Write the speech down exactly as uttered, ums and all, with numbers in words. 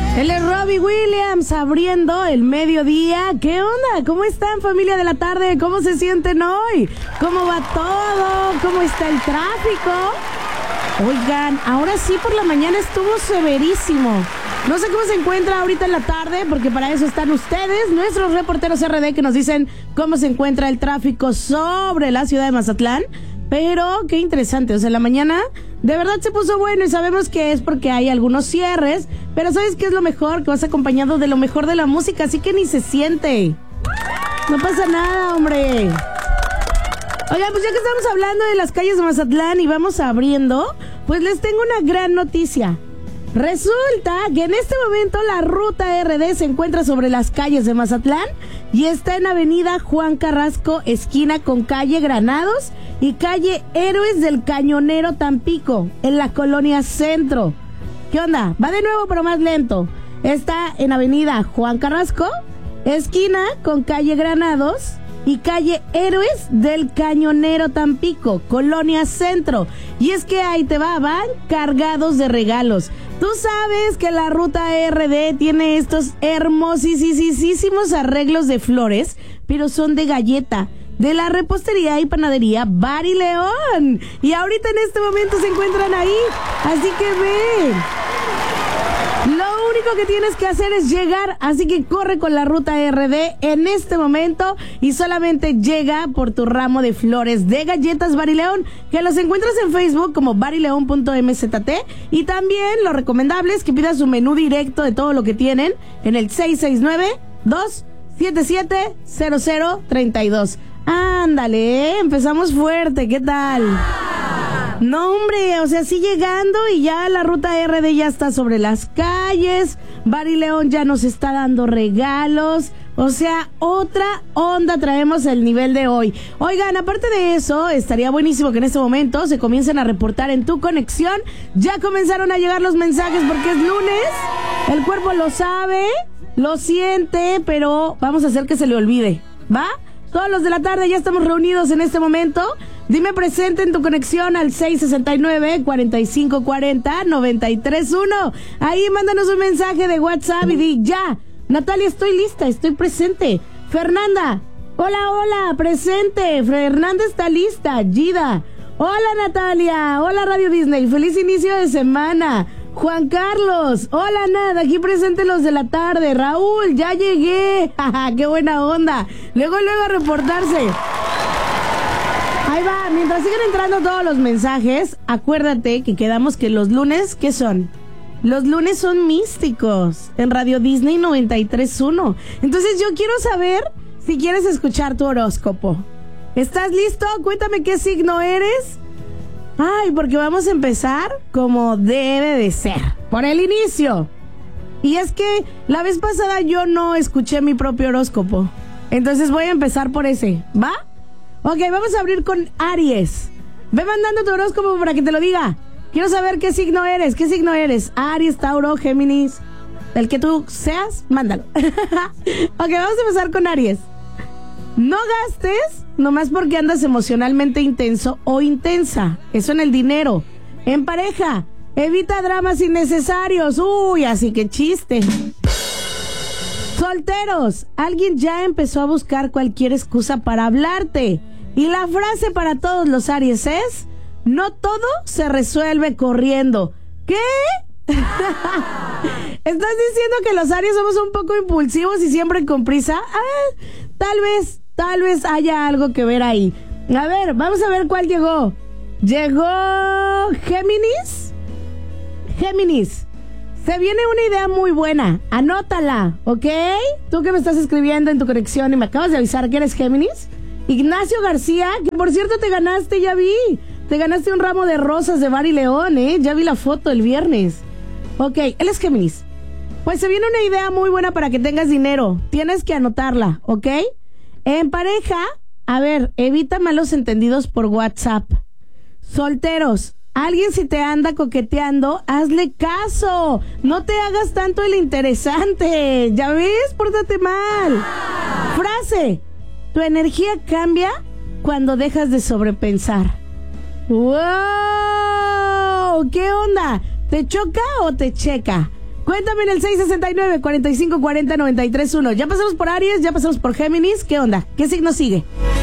Él es Robbie Williams abriendo el mediodía. ¿Qué onda? ¿Cómo están, familia de la tarde? ¿Cómo se sienten hoy? ¿Cómo va todo? ¿Cómo está el tráfico? Oigan, ahora sí por la mañana estuvo severísimo. No sé cómo se encuentra ahorita en la tarde, porque para eso están ustedes, nuestros reporteros R D, que nos dicen cómo se encuentra el tráfico sobre la ciudad de Mazatlán. Pero qué interesante, o sea, la mañana de verdad se puso bueno y sabemos que es porque hay algunos cierres, pero ¿sabes qué es lo mejor? Que vas acompañado de lo mejor de la música, así que ni se siente. No pasa nada, hombre. Oigan, pues ya que estamos hablando de las calles de Mazatlán y vamos abriendo, pues les tengo una gran noticia. Resulta que en este momento la ruta R D se encuentra sobre las calles de Mazatlán y está en avenida Juan Carrasco, esquina con calle Granados y calle Héroes del Cañonero Tampico, en la colonia Centro. ¿Qué onda? Va de nuevo pero más lento. Está en avenida Juan Carrasco, esquina con calle Granados y calle Héroes del Cañonero Tampico, colonia Centro. Y es que ahí te va, van cargados de regalos. Tú sabes que la ruta R D tiene estos hermosísimos arreglos de flores, pero son de galleta, de la repostería y panadería Bar y León. Y ahorita en este momento se encuentran ahí, así que ven. Lo único que tienes que hacer es llegar, así que corre con la ruta R D en este momento y solamente llega por tu ramo de flores de galletas Bar y León, que los encuentras en Facebook como barileón punto m z t, y también lo recomendable es que pidas su menú directo de todo lo que tienen en el seis seis nueve, dos siete siete, cero cero tres dos. Ándale, ¿eh? Empezamos fuerte, ¿qué tal? No, hombre, o sea, sí llegando y ya la ruta R D ya está sobre las calles, Bar y León ya nos está dando regalos, o sea, otra onda traemos el nivel de hoy. Oigan, aparte de eso, estaría buenísimo que en este momento se comiencen a reportar en tu conexión. Ya comenzaron a llegar los mensajes porque es lunes, el cuerpo lo sabe, lo siente, pero vamos a hacer que se le olvide, ¿va? Todos los de la tarde ya estamos reunidos en este momento. Dime presente en tu conexión al seis seis nueve, cuatro cinco cuatro cero, nueve tres uno. Ahí mándanos un mensaje de WhatsApp y di ya. Natalia, estoy lista, estoy presente. Fernanda, hola, hola, presente. Fernanda está lista. Gida, hola Natalia, hola Radio Disney, feliz inicio de semana. Juan Carlos, hola nada, aquí presente los de la tarde. Raúl, ya llegué. Qué buena onda. Luego, luego a reportarse. Ahí va, mientras siguen entrando todos los mensajes, acuérdate que quedamos que los lunes, ¿qué son? Los lunes son místicos en Radio Disney noventa y tres punto uno. Entonces yo quiero saber si quieres escuchar tu horóscopo. ¿Estás listo? Cuéntame qué signo eres. Ay, porque vamos a empezar como debe de ser, por el inicio. Y es que la vez pasada yo no escuché mi propio horóscopo. Entonces voy a empezar por ese, ¿va? Ok, vamos a abrir con Aries. Ve mandando tu horóscopo para que te lo diga. Quiero saber qué signo eres, qué signo eres. Aries, Tauro, Géminis, el que tú seas, mándalo. Ok, vamos a empezar con Aries. No gastes nomás porque andas emocionalmente intenso o intensa. Eso en el dinero. En pareja, evita dramas innecesarios. Uy, así que chiste. Solteros, alguien ya empezó a buscar cualquier excusa para hablarte. Y la frase para todos los Aries es: no todo se resuelve corriendo. ¿Qué? ¿Estás diciendo que los Aries somos un poco impulsivos y siempre con prisa? Ah, tal vez, tal vez haya algo que ver ahí. A ver, vamos a ver cuál llegó. Llegó Géminis. Géminis. Se viene una idea muy buena. Anótala, ¿ok? Tú que me estás escribiendo en tu conexión y me acabas de avisar que eres Géminis. Ignacio García, que por cierto te ganaste, ya vi. Te ganaste un ramo de rosas de Bar y León, ¿eh? Ya vi la foto el viernes. Ok, él es Géminis. Pues se viene una idea muy buena para que tengas dinero. Tienes que anotarla, ¿ok? En pareja, a ver, evita malos entendidos por WhatsApp. Solteros, alguien si te anda coqueteando, hazle caso. No te hagas tanto el interesante. ¿Ya ves? Pórtate mal. Frase: tu energía cambia cuando dejas de sobrepensar. ¡Wow! ¿Qué onda? ¿Te choca o te checa? Cuéntame en el seis sesenta y nueve, cuarenta y cinco cuarenta, noventa y tres uno. Ya pasamos por Aries, ya pasamos por Géminis. ¿Qué onda? ¿Qué signo sigue?